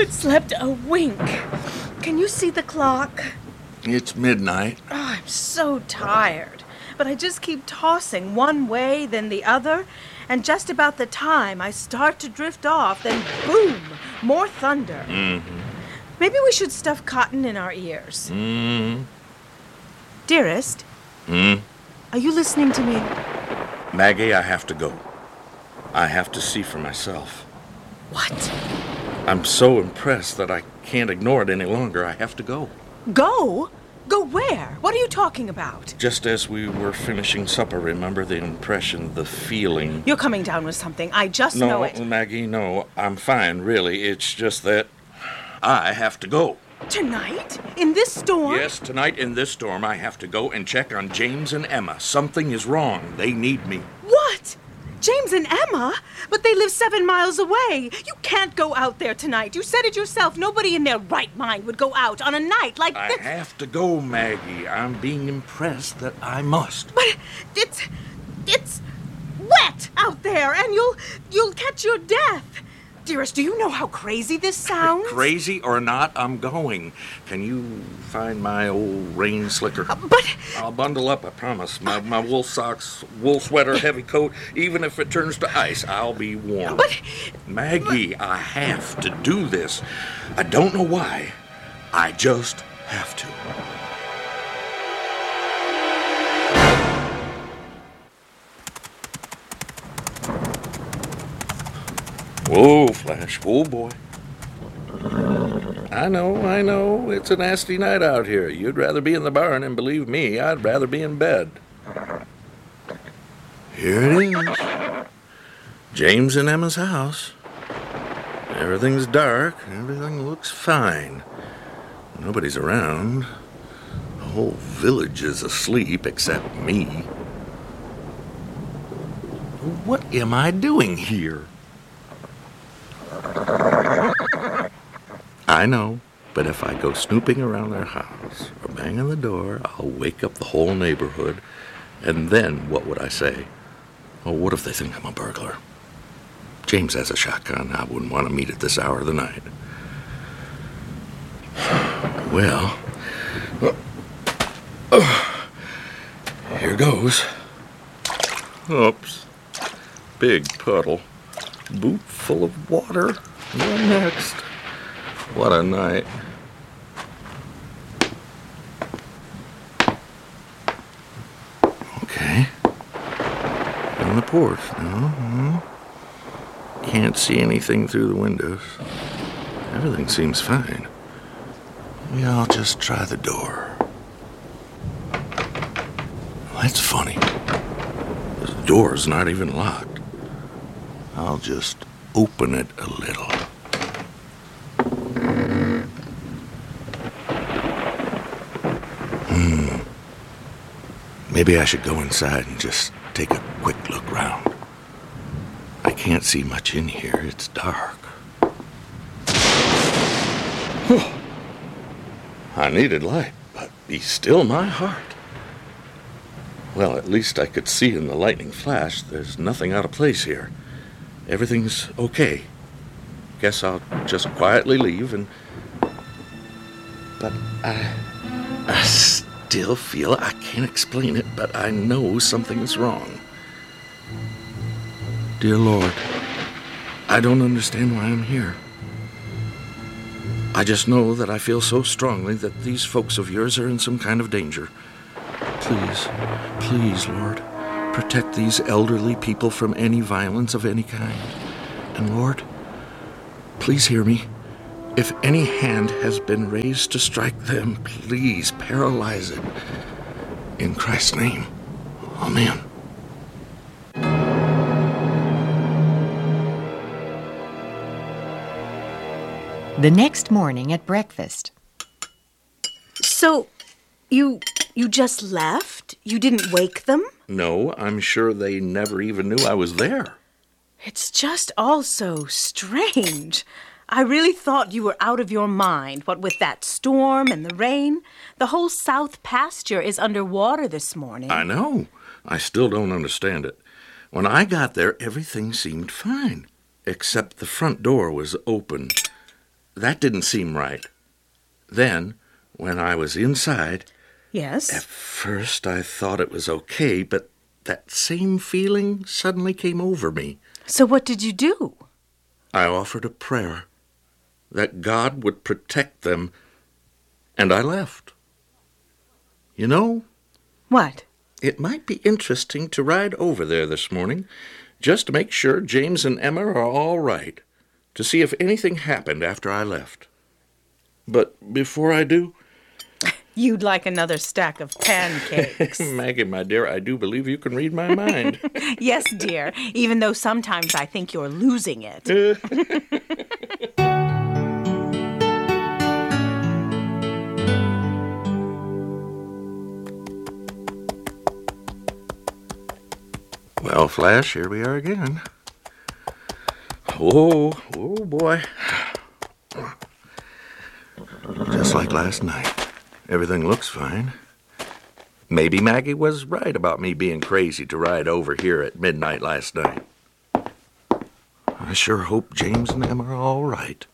haven't slept a wink. Can you see the clock? It's midnight. Oh, I'm so tired. But I just keep tossing one way, then the other. And just about the time I start to drift off, then boom, more thunder. Mm-hmm. Maybe we should stuff cotton in our ears. Mm-hmm. Dearest, are you listening to me? Maggie, I have to go. I have to see for myself. What? I'm so impressed that I can't ignore it any longer. I have to go. Go? Go where? What are you talking about? Just as we were finishing supper, remember the impression, the feeling. You're coming down with something. I just know it. No, Maggie, no. I'm fine, really. It's just that I have to go. Tonight? In this storm? Yes, tonight in this storm, I have to go and check on James and Emma. Something is wrong. They need me. What? James and Emma? But they live 7 miles away. You can't go out there tonight. You said it yourself. Nobody in their right mind would go out on a night like this. I have to go, Maggie. I'm being impressed that I must. But it's wet out there, and you'll catch your death. Dearest, do you know how crazy this sounds? Crazy or not, I'm going. Can you find my old rain slicker? But I'll bundle up, I promise. My wool socks, wool sweater, heavy coat. Even if it turns to ice, I'll be warm. But Maggie, I have to do this. I don't know why. I just have to. Whoa, Flash. Whoa, boy. I know. It's a nasty night out here. You'd rather be in the barn, and believe me, I'd rather be in bed. Here it is. James and Emma's house. Everything's dark. Everything looks fine. Nobody's around. The whole village is asleep except me. What am I doing here? I know, but if I go snooping around their house or bang on the door, I'll wake up the whole neighborhood. And then what would I say? Oh, what if they think I'm a burglar? James has a shotgun. I wouldn't want to meet at this hour of the night. Well, here goes. Oops. Big puddle. Boot full of water. What next? What a night. Okay. On the porch now. Can't see anything through the windows. Everything seems fine. Maybe I'll just try the door. That's funny. The door's not even locked. I'll just open it a little. Maybe I should go inside and just take a quick look round. I can't see much in here. It's dark. I needed light, but be still my heart. Well, at least I could see in the lightning flash there's nothing out of place here. Everything's okay. Guess I'll just quietly leave and... But I still feel, I can't explain it, but I know something is wrong. Dear Lord, I don't understand why I'm here. I just know that I feel so strongly that these folks of yours are in some kind of danger. Please, Lord, protect these elderly people from any violence of any kind. And Lord, please hear me. If any hand has been raised to strike them, please paralyze it. In Christ's name, Amen. The next morning at breakfast. So, you just left? You didn't wake them? No, I'm sure they never even knew I was there. It's just all so strange. I really thought you were out of your mind, what with that storm and the rain. The whole south pasture is underwater this morning. I know. I still don't understand it. When I got there, everything seemed fine, except the front door was open. that didn't seem right. Then, when I was inside, Yes? at first I thought it was okay, but that same feeling suddenly came over me. So what did you do? I offered a prayer that God would protect them, and I left. You know, What? it might be interesting to ride over there this morning, just to make sure James and Emma are all right, to see if anything happened after I left. But before I do... You'd like another stack of pancakes. Maggie, my dear, I do believe you can read my mind. Yes, dear, even though sometimes I think you're losing it. Well, Flash, here we are again. Oh boy. Just like last night. Everything looks fine. Maybe Maggie was right about me being crazy to ride over here at midnight last night. I sure hope James and Emma are all right.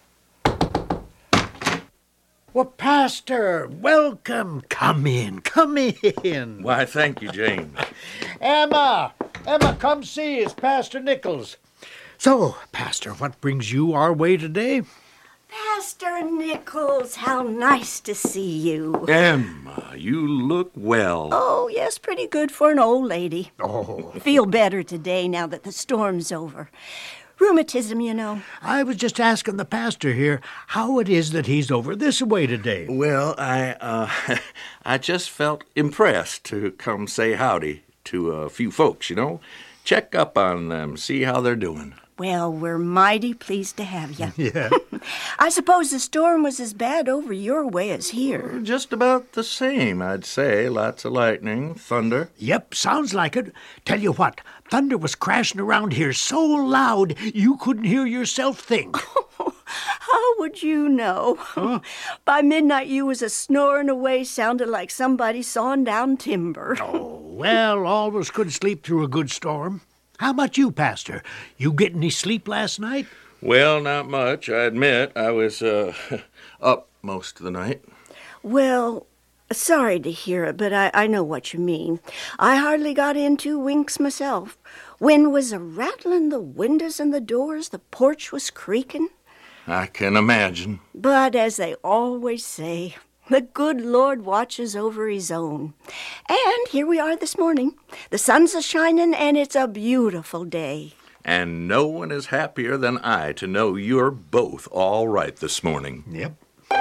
Well, Pastor, welcome. Come in. Why, thank you, James. Emma, come see. It's Pastor Nichols. So, Pastor, what brings you our way today? Pastor Nichols, how nice to see you. Emma, you look well. Oh, yes, pretty good for an old lady. Oh, Feel better today now that the storm's over. Rheumatism, you know. I was just asking the pastor here how it is that he's over this way today. Well, I just felt impressed to come say howdy to a few folks, you know. Check up on them, see how they're doing. Well, we're mighty pleased to have you. Yeah. I suppose the storm was as bad over your way as here. Just about the same, I'd say. Lots of lightning, thunder. Yep, sounds like it. Tell you what, thunder was crashing around here so loud you couldn't hear yourself think. How would you know? Huh? By midnight, you was a-snoring away, sounded like somebody sawing down timber. Oh, well, all of us could sleep through a good storm. How about you, Pastor? You get any sleep last night? Well, not much, I admit. I was, up most of the night. Well, sorry to hear it, but I know what you mean. I hardly got in 2 winks myself. Wind was a-rattling the windows and the doors, the porch was creaking. I can imagine. But as they always say, the good Lord watches over his own. And here we are this morning. The sun's a-shining, and it's a beautiful day. And no one is happier than I to know you're both all right this morning. Yep.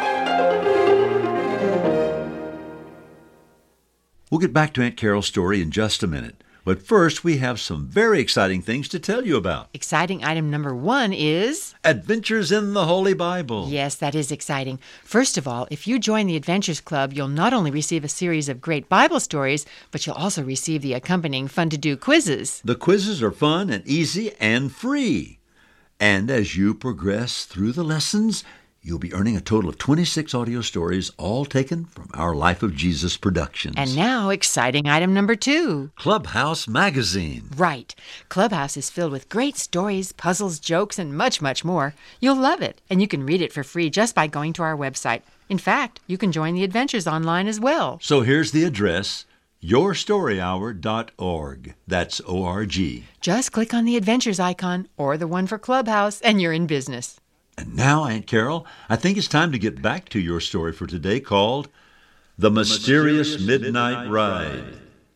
We'll get back to Aunt Carol's story in just a minute. But first, we have some very exciting things to tell you about. Exciting item number 1 is... Adventures in the Holy Bible. Yes, that is exciting. First of all, if you join the Adventures Club, you'll not only receive a series of great Bible stories, but you'll also receive the accompanying fun-to-do quizzes. The quizzes are fun and easy and free. And as you progress through the lessons, you'll be earning a total of 26 audio stories, all taken from our Life of Jesus productions. And now, exciting item number 2. Clubhouse Magazine. Right. Clubhouse is filled with great stories, puzzles, jokes, and much, much more. You'll love it, and you can read it for free just by going to our website. In fact, you can join the adventures online as well. So here's the address, yourstoryhour.org. That's O-R-G. Just click on the adventures icon or the one for Clubhouse, and you're in business. And now, Aunt Carol, I think it's time to get back to your story for today called The Mysterious Midnight Ride.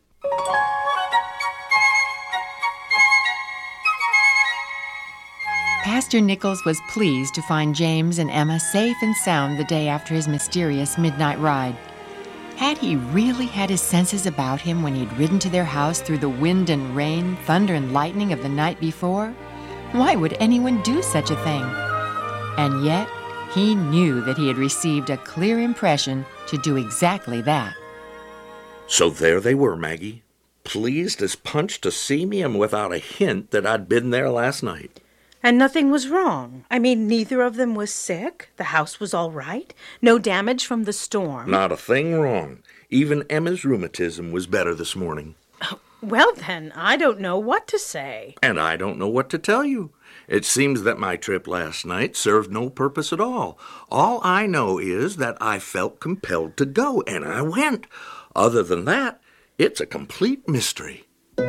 Pastor Nichols was pleased to find James and Emma safe and sound the day after his mysterious midnight ride. Had he really had his senses about him when he'd ridden to their house through the wind and rain, thunder and lightning of the night before? Why would anyone do such a thing? And yet, he knew that he had received a clear impression to do exactly that. So there they were, Maggie, pleased as punch to see me and without a hint that I'd been there last night. And nothing was wrong. I mean, neither of them was sick. The house was all right. No damage from the storm. Not a thing wrong. Even Emma's rheumatism was better this morning. Well, then, I don't know what to say. And I don't know what to tell you. It seems that my trip last night served no purpose at all. All I know is that I felt compelled to go, and I went. Other than that, it's a complete mystery.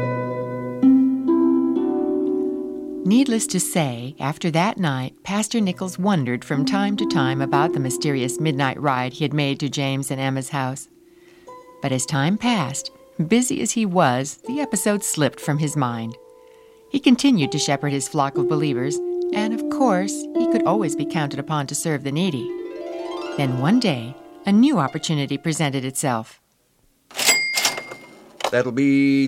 Needless to say, after that night, Pastor Nichols wondered from time to time about the mysterious midnight ride he had made to James and Emma's house. But as time passed, busy as he was, the episode slipped from his mind. He continued to shepherd his flock of believers, and of course, he could always be counted upon to serve the needy. Then one day, a new opportunity presented itself. That'll be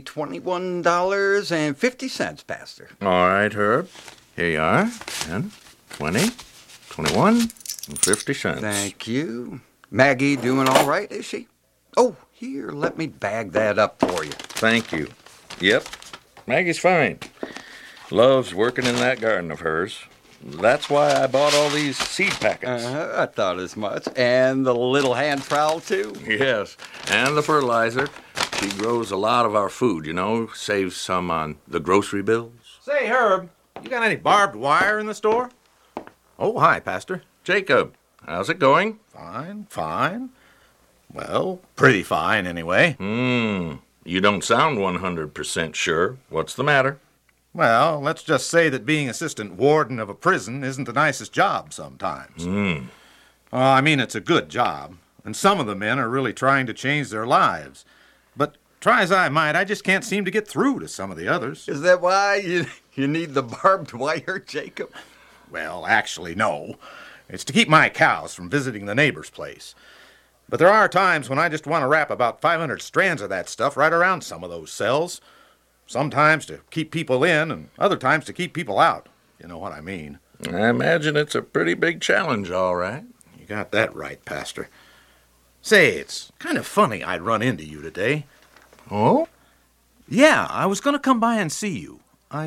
$21.50, Pastor. All right, Herb. Here you are. 10, 20, 21, and 50 cents. Thank you. Maggie doing all right, is she? Oh, here, let me bag that up for you. Thank you. Yep, Maggie's fine. Loves working in that garden of hers. That's why I bought all these seed packets. I thought as much. And the little hand trowel, too? Yes, and the fertilizer. She grows a lot of our food, saves some on the grocery bills. Say, Herb, you got any barbed wire in the store? Oh, hi, Pastor. Jacob, how's it going? Fine. Well, pretty fine, anyway. You don't sound 100% sure. What's the matter? Well, let's just say that being assistant warden of a prison isn't the nicest job sometimes. It's a good job, and some of the men are really trying to change their lives. But try as I might, I just can't seem to get through to some of the others. Is that why you need the barbed wire, Jacob? Well, actually, no. It's to keep my cows from visiting the neighbor's place. But there are times when I just want to wrap about 500 strands of that stuff right around some of those cells. Sometimes to keep people in, and other times to keep people out. You know what I mean. I imagine it's a pretty big challenge, all right. You got that right, Pastor. Say, it's kind of funny I'd run into you today. Oh? Yeah, I was going to come by and see you. I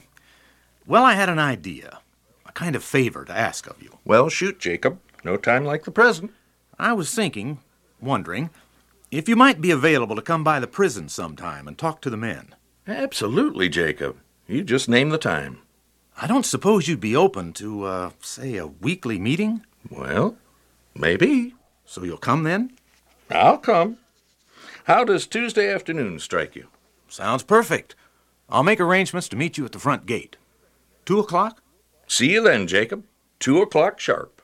had an idea. A kind of favor to ask of you. Well, shoot, Jacob. No time like the present. I was wondering, if you might be available to come by the prison sometime and talk to the men. Absolutely, Jacob. You just name the time. I don't suppose you'd be open to, say, a weekly meeting? Well, maybe. So you'll come then? I'll come. How does Tuesday afternoon strike you? Sounds perfect. I'll make arrangements to meet you at the front gate. 2 o'clock? See you then, Jacob. 2 o'clock sharp.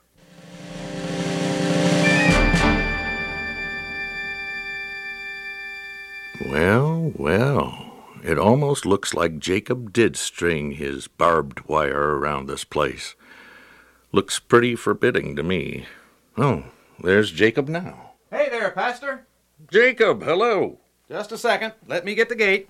Well. It almost looks like Jacob did string his barbed wire around this place. Looks pretty forbidding to me. Oh, there's Jacob now. Hey there, Pastor. Jacob, hello. Just a second. Let me get the gate.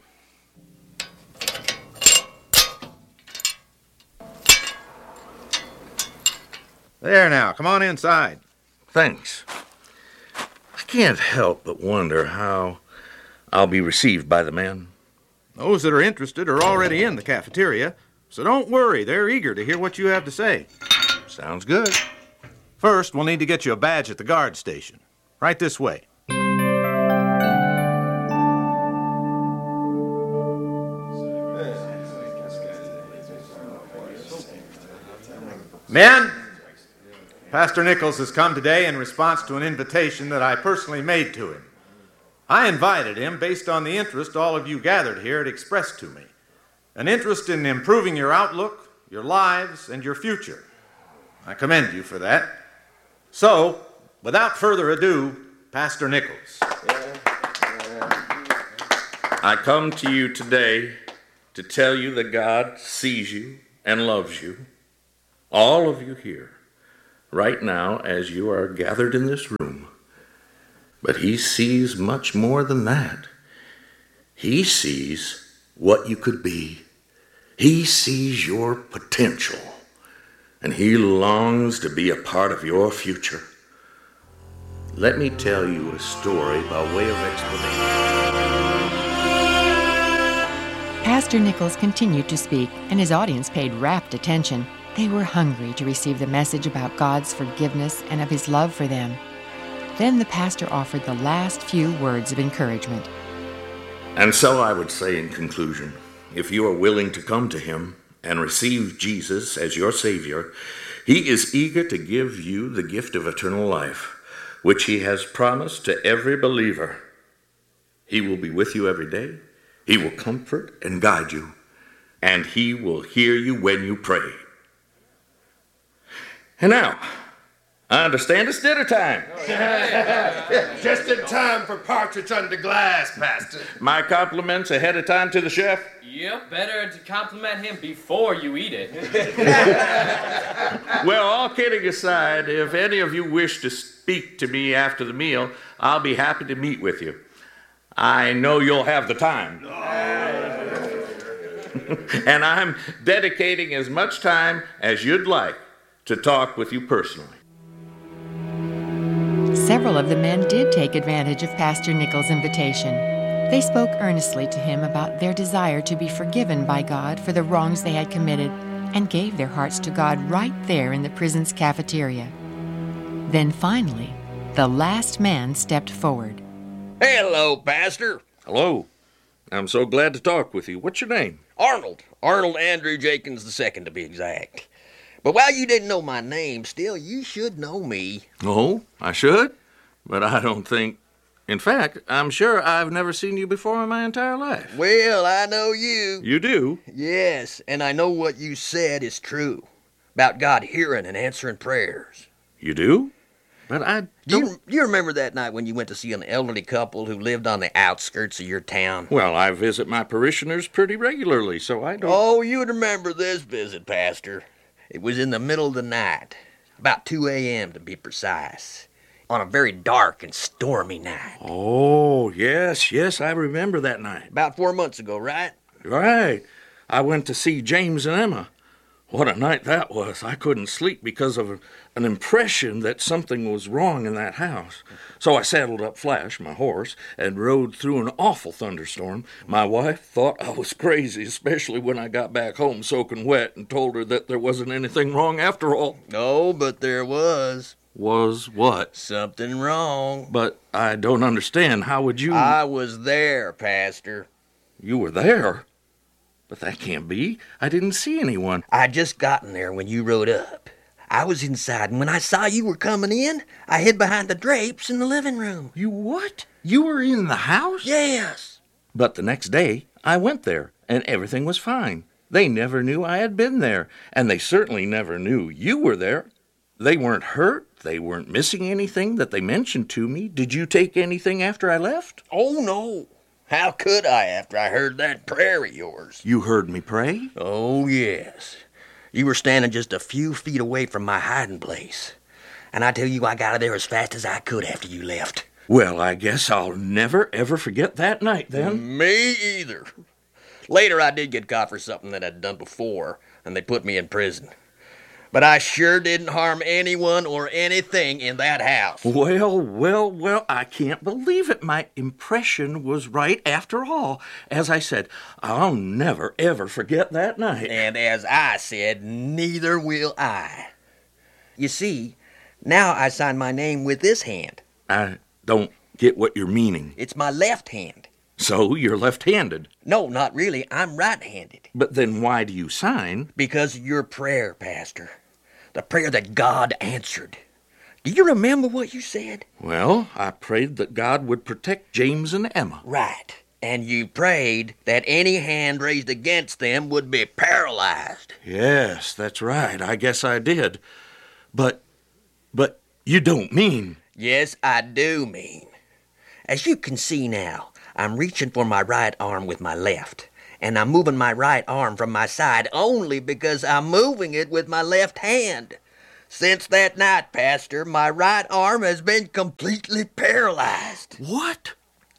There now. Come on inside. Thanks. I can't help but wonder how I'll be received by the men. Those that are interested are already in the cafeteria, so don't worry. They're eager to hear what you have to say. Sounds good. First, we'll need to get you a badge at the guard station. Right this way. Men, Pastor Nichols has come today in response to an invitation that I personally made to him. I invited him based on the interest all of you gathered here had expressed to me. An interest in improving your outlook, your lives, and your future. I commend you for that. So, without further ado, Pastor Nichols. I come to you today to tell you that God sees you and loves you. All of you here, right now as you are gathered in this room. But he sees much more than that. He sees what you could be. He sees your potential. And he longs to be a part of your future. Let me tell you a story by way of explanation. Pastor Nichols continued to speak, and his audience paid rapt attention. They were hungry to receive the message about God's forgiveness and of his love for them. Then the pastor offered the last few words of encouragement. And so I would say in conclusion, if you are willing to come to him and receive Jesus as your Savior, he is eager to give you the gift of eternal life, which he has promised to every believer. He will be with you every day. He will comfort and guide you, and he will hear you when you pray. And now, I understand it's dinner time. Just in time for partridge under glass, Pastor. My compliments ahead of time to the chef. Yep, better to compliment him before you eat it. Well, all kidding aside, if any of you wish to speak to me after the meal, I'll be happy to meet with you. I know you'll have the time. And I'm dedicating as much time as you'd like to talk with you personally. Several of the men did take advantage of Pastor Nichols' invitation. They spoke earnestly to him about their desire to be forgiven by God for the wrongs they had committed and gave their hearts to God right there in the prison's cafeteria. Then finally, the last man stepped forward. Hello, Pastor. Hello. I'm so glad to talk with you. What's your name? Arnold. Arnold Andrew Jenkins II, to be exact. But while you didn't know my name, still, you should know me. Oh, I should? But I don't think... In fact, I'm sure I've never seen you before in my entire life. Well, I know you. You do? Yes, and I know what you said is true about God hearing and answering prayers. You do? But I don't... Do you remember that night when you went to see an elderly couple who lived on the outskirts of your town? Well, I visit my parishioners pretty regularly, so I don't... Oh, you would remember this visit, Pastor. It was in the middle of the night, about 2 a.m. to be precise, on a very dark and stormy night. Oh, yes, I remember that night. About 4 months ago, right? Right. I went to see James and Emma. What a night that was. I couldn't sleep because of an impression that something was wrong in that house. So I saddled up Flash, my horse, and rode through an awful thunderstorm. My wife thought I was crazy, especially when I got back home soaking wet and told her that there wasn't anything wrong after all. Oh, but there was. Was what? Something wrong. But I don't understand. How would you... I was there, Pastor. You were there? But that can't be. I didn't see anyone. I'd just gotten there when you rode up. I was inside, and when I saw you were coming in, I hid behind the drapes in the living room. You what? You were in the house? Yes. But the next day, I went there, and everything was fine. They never knew I had been there, and they certainly never knew you were there. They weren't hurt. They weren't missing anything that they mentioned to me. Did you take anything after I left? Oh, no. How could I after I heard that prayer of yours? You heard me pray? Oh, yes. You were standing just a few feet away from my hiding place. And I tell you, I got out of there as fast as I could after you left. Well, I guess I'll never, ever forget that night, then. Me either. Later, I did get caught for something that I'd done before, and they put me in prison. But I sure didn't harm anyone or anything in that house. Well, I can't believe it. My impression was right after all. As I said, I'll never, ever forget that night. And as I said, neither will I. You see, now I sign my name with this hand. I don't get what you're meaning. It's my left hand. So you're left-handed? No, not really. I'm right-handed. But then why do you sign? Because of your prayer, Pastor. The prayer that God answered. Do you remember what you said? Well, I prayed that God would protect James and Emma. Right. And you prayed that any hand raised against them would be paralyzed. Yes, that's right. I guess I did. But you don't mean... Yes, I do mean. As you can see now, I'm reaching for my right arm with my left, and I'm moving my right arm from my side only because I'm moving it with my left hand. Since that night, Pastor, my right arm has been completely paralyzed. What?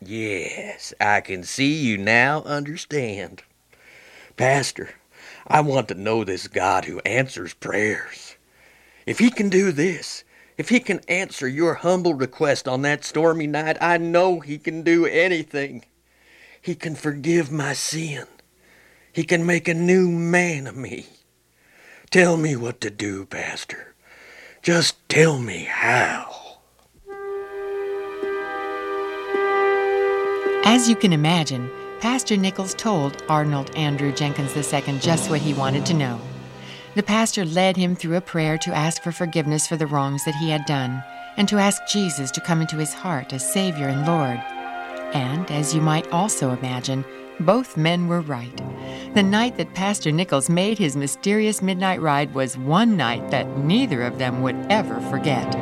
Yes, I can see you now understand. Pastor, I want to know this God who answers prayers. If he can do this, if he can answer your humble request on that stormy night, I know he can do anything. He can forgive my sin. He can make a new man of me. Tell me what to do, Pastor. Just tell me how. As you can imagine, Pastor Nichols told Arnold Andrew Jenkins II just what he wanted to know. The pastor led him through a prayer to ask for forgiveness for the wrongs that he had done, and to ask Jesus to come into his heart as Savior and Lord. And, as you might also imagine, both men were right. The night that Pastor Nichols made his mysterious midnight ride was one night that neither of them would ever forget.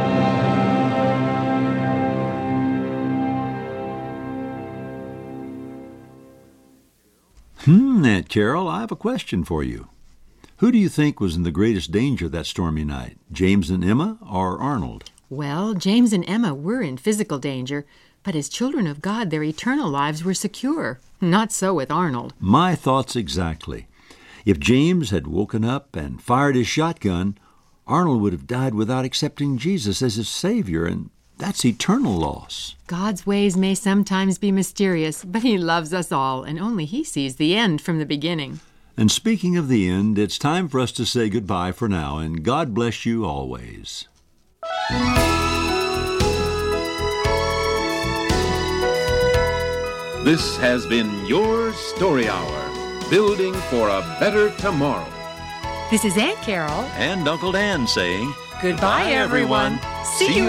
Aunt Carol, I have a question for you. Who do you think was in the greatest danger that stormy night, James and Emma or Arnold? Well, James and Emma were in physical danger, but as children of God, their eternal lives were secure. Not so with Arnold. My thoughts exactly. If James had woken up and fired his shotgun, Arnold would have died without accepting Jesus as his Savior, and that's eternal loss. God's ways may sometimes be mysterious, but he loves us all, and only he sees the end from the beginning. And speaking of the end, it's time for us to say goodbye for now, and God bless you always. This has been your Story Hour, building for a better tomorrow. This is Aunt Carol and Uncle Dan saying, goodbye, everyone. See you